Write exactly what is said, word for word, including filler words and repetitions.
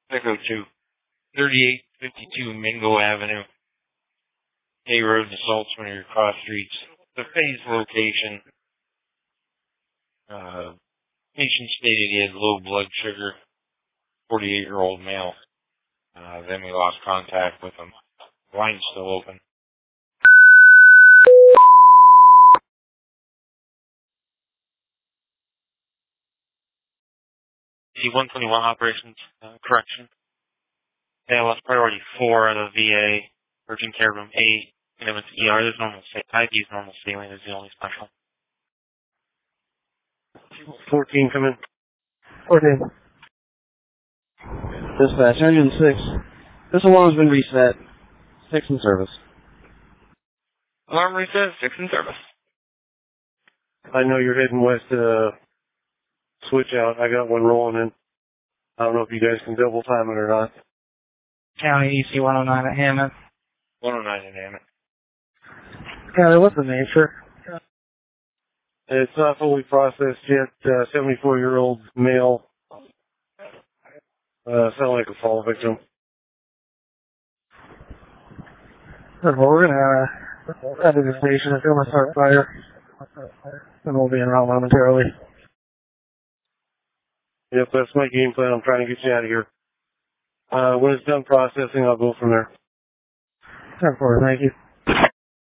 Echo two, thirty-eight fifty-two Mingo Avenue, Hay Road to Saltzman Cross Streets. The phase location. Uh, patient stated he had low blood sugar, forty-eight-year-old male. Uh, then we lost contact with him. Line's still open. C one twenty-one operations, uh, correction. A L S priority four out of V A, urgent care room eight, and it was E R. There's normal, I V's normal saline is the only special. fourteen, come in. fourteen. Dispatch, engine six. This alarm's been reset. Six in service. Alarm reset, six in service. I know you're heading west to uh, switch out. I got one rolling in. I don't know if you guys can double time it or not. County E C one oh nine at Hammond. one oh nine at Hammond. County, what's the nature? It's not fully processed yet. Uh, seventy-four-year-old male. Uh, sound like a fall victim. Well, we're gonna uh, head to the station. It's gonna start fire. And we'll be en route momentarily. Yep, that's my game plan. I'm trying to get you out of here. Uh, when it's done processing, I'll go from there. ten four, thank you.